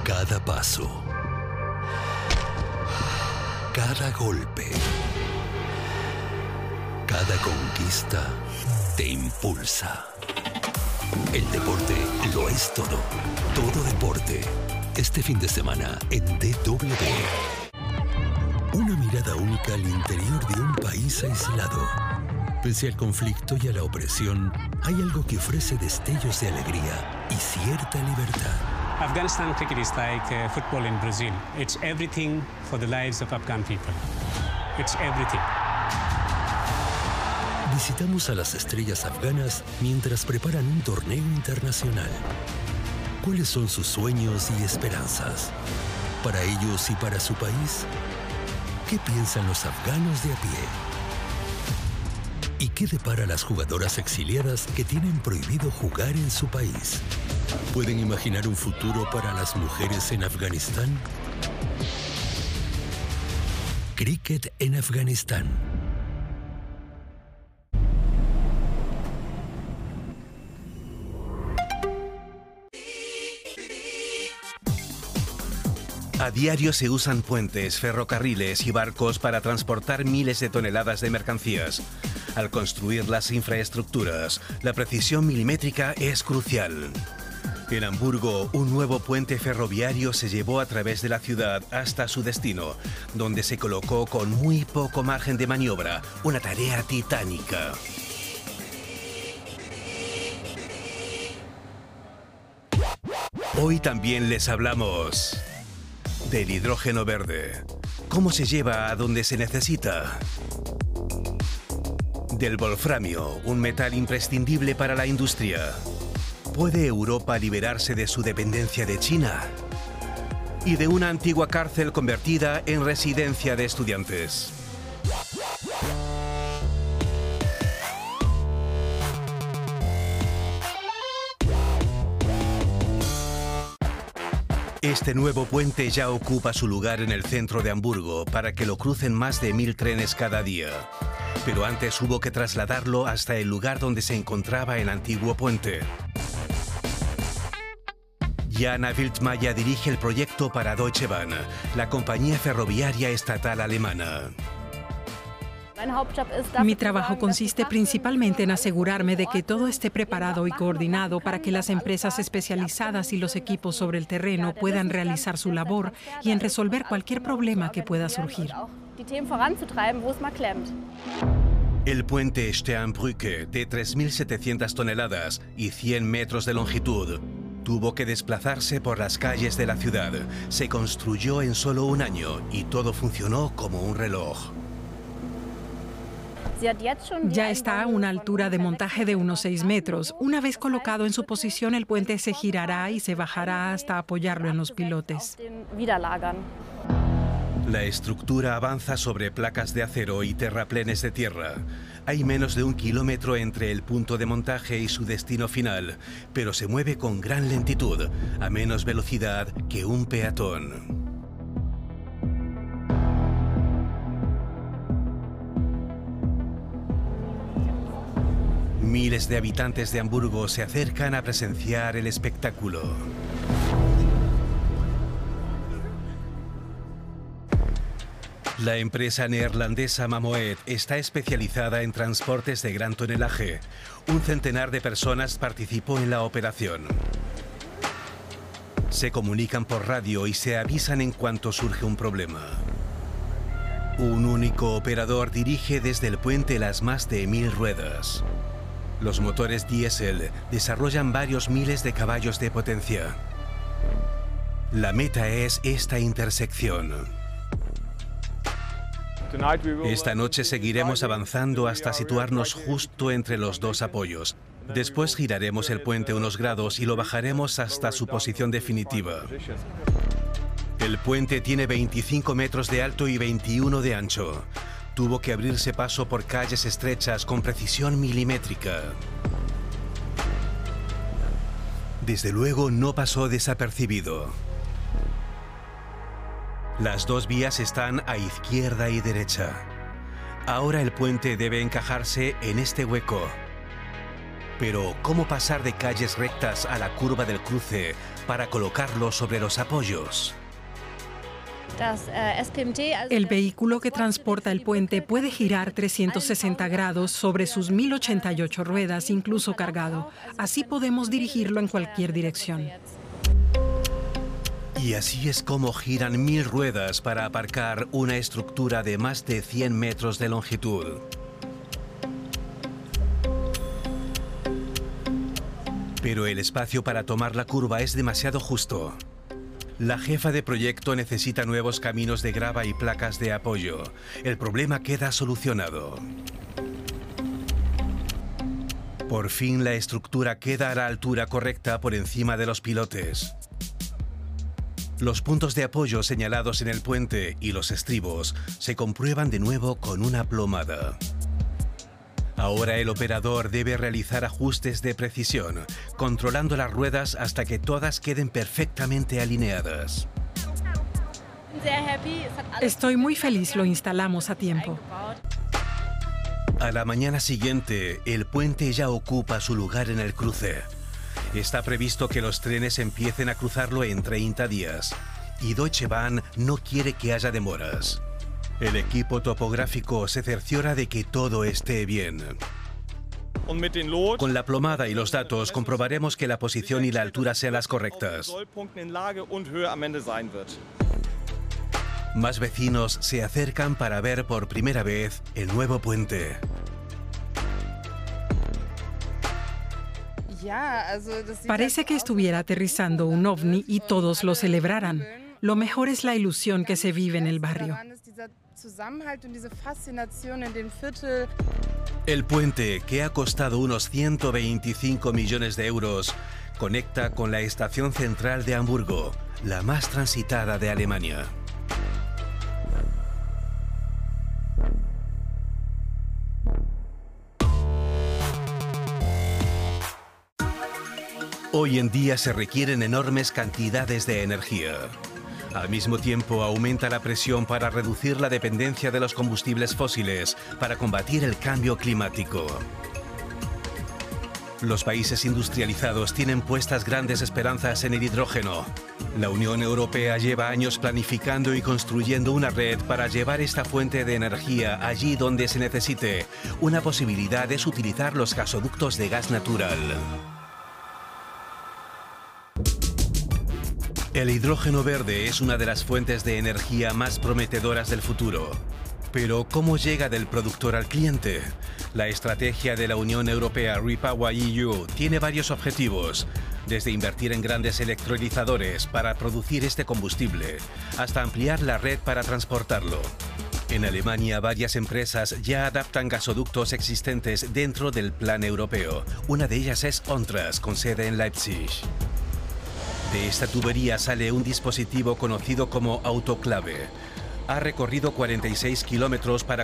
Cada paso, cada golpe, cada conquista te impulsa. El deporte lo es todo. Todo deporte. Este fin de semana en DW. Una mirada única al interior de un país aislado. Pese al conflicto y a la opresión, hay algo que ofrece destellos de alegría y cierta libertad. Afghanistan cricket is like football in Brazil. It's everything for the lives of Afghan people. It's everything. Visitamos a las estrellas afganas mientras preparan un torneo internacional. ¿Cuáles son sus sueños y esperanzas? Para ellos y para su país, ¿qué piensan los afganos de a pie? ¿Y qué depara las jugadoras exiliadas que tienen prohibido jugar en su país? ¿Pueden imaginar un futuro para las mujeres en Afganistán? Cricket en Afganistán. A diario se usan puentes, ferrocarriles y barcos para transportar miles de toneladas de mercancías. Al construir las infraestructuras, la precisión milimétrica es crucial. En Hamburgo, un nuevo puente ferroviario se llevó a través de la ciudad hasta su destino, donde se colocó con muy poco margen de maniobra, una tarea titánica. Hoy también les hablamos del hidrógeno verde. ¿Cómo se lleva a donde se necesita? Del wolframio, un metal imprescindible para la industria. ¿Puede Europa liberarse de su dependencia de China? Y de una antigua cárcel convertida en residencia de estudiantes. Este nuevo puente ya ocupa su lugar en el centro de Hamburgo para que lo crucen más de 1000 trenes cada día. Pero antes hubo que trasladarlo hasta el lugar donde se encontraba el antiguo puente. Jana Wildmayer dirige el proyecto para Deutsche Bahn, la compañía ferroviaria estatal alemana. Mi trabajo consiste principalmente en asegurarme de que todo esté preparado y coordinado para que las empresas especializadas y los equipos sobre el terreno puedan realizar su labor y en resolver cualquier problema que pueda surgir. El puente Sternbrücke, de 3.700 toneladas y 100 metros de longitud, tuvo que desplazarse por las calles de la ciudad. Se construyó en solo un año y todo funcionó como un reloj. Ya está a una altura de montaje de unos 6 metros. Una vez colocado en su posición, el puente se girará y se bajará hasta apoyarlo en los pilotes. La estructura avanza sobre placas de acero y terraplenes de tierra. Hay menos de 1 kilómetro entre el punto de montaje y su destino final, pero se mueve con gran lentitud, a menos velocidad que un peatón. Miles de habitantes de Hamburgo se acercan a presenciar el espectáculo. La empresa neerlandesa Mamoet está especializada en transportes de gran tonelaje. Un centenar de personas participó en la operación. Se comunican por radio y se avisan en cuanto surge un problema. Un único operador dirige desde el puente las más de 1000 ruedas. Los motores diésel desarrollan varios miles de caballos de potencia. La meta es esta intersección. Esta noche seguiremos avanzando hasta situarnos justo entre los dos apoyos. Después giraremos el puente unos grados y lo bajaremos hasta su posición definitiva. El puente tiene 25 metros de alto y 21 de ancho. Tuvo que abrirse paso por calles estrechas con precisión milimétrica. Desde luego no pasó desapercibido. Las dos vías están a izquierda y derecha. Ahora el puente debe encajarse en este hueco. Pero, ¿cómo pasar de calles rectas a la curva del cruce para colocarlo sobre los apoyos. El vehículo que transporta el puente puede girar 360 grados sobre sus 1088 ruedas, incluso cargado. Así podemos dirigirlo en cualquier dirección. Y así es como giran 1000 ruedas para aparcar una estructura de más de 100 metros de longitud. Pero el espacio para tomar la curva es demasiado justo. La jefa de proyecto necesita nuevos caminos de grava y placas de apoyo. El problema queda solucionado. Por fin la estructura queda a la altura correcta por encima de los pilotes. Los puntos de apoyo señalados en el puente y los estribos se comprueban de nuevo con una plomada. Ahora el operador debe realizar ajustes de precisión, controlando las ruedas hasta que todas queden perfectamente alineadas. Estoy muy feliz, lo instalamos a tiempo. A la mañana siguiente, el puente ya ocupa su lugar en el cruce. Está previsto que los trenes empiecen a cruzarlo en 30 días. Y Deutsche Bahn no quiere que haya demoras. El equipo topográfico se cerciora de que todo esté bien. Con la plomada y los datos comprobaremos que la posición y la altura sean las correctas. Más vecinos se acercan para ver por primera vez el nuevo puente. Parece que estuviera aterrizando un ovni y todos lo celebraran. Lo mejor es la ilusión que se vive en el barrio. El puente, que ha costado unos 125 millones de euros, conecta con la estación central de Hamburgo, la más transitada de Alemania. Hoy en día se requieren enormes cantidades de energía. Al mismo tiempo, aumenta la presión para reducir la dependencia de los combustibles fósiles para combatir el cambio climático. Los países industrializados tienen puestas grandes esperanzas en el hidrógeno. La Unión Europea lleva años planificando y construyendo una red para llevar esta fuente de energía allí donde se necesite. Una posibilidad es utilizar los gasoductos de gas natural. El hidrógeno verde es una de las fuentes de energía más prometedoras del futuro. Pero, ¿cómo llega del productor al cliente? La estrategia de la Unión Europea REPowerEU tiene varios objetivos, desde invertir en grandes electrolizadores para producir este combustible, hasta ampliar la red para transportarlo. En Alemania, varias empresas ya adaptan gasoductos existentes dentro del plan europeo. Una de ellas es ONTRAS, con sede en Leipzig. De esta tubería sale un dispositivo conocido como autoclave. Ha recorrido 46 kilómetros para